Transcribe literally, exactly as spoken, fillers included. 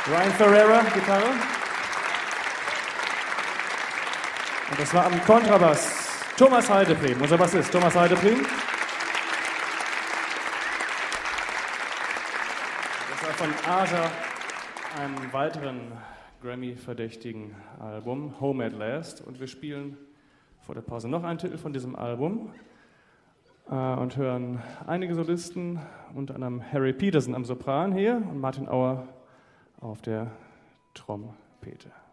Ryan Ferreira, Gitarre. Und das war am Kontrabass Thomas Heidebriem, unser Bassist Thomas Heidebriem. Das war von Aja, einem weiteren Grammy-verdächtigen Album, Home at Last. Und wir spielen vor der Pause noch einen Titel von diesem Album äh, und hören einige Solisten, unter anderem Harry Peterson am Sopran hier und Martin Auer auf der Trompete.